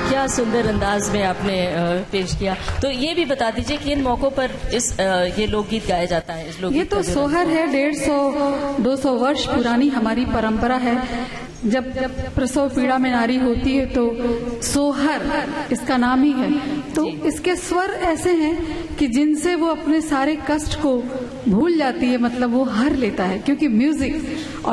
क्या सुंदर अंदाज में आपने पेश किया। तो ये भी बता दीजिए कि इन मौकों पर ये लोकगीत गाया जाता है। इस लोकगीत ये तो सोहर है, 150-200 वर्ष पुरानी हमारी परंपरा है। जब प्रसव पीड़ा में नारी होती है तो सोहर इसका नाम ही है। तो इसके स्वर ऐसे हैं कि जिनसे वो अपने सारे कष्ट को भूल जाती है, मतलब वो हर लेता है, क्योंकि म्यूजिक